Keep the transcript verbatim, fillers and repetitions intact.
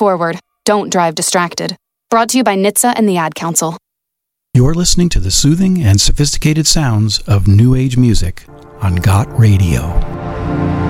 forward. Don't drive distracted. Brought to you by N H T S A and the Ad Council. You're listening to the soothing and sophisticated sounds of New Age music on Got Radio.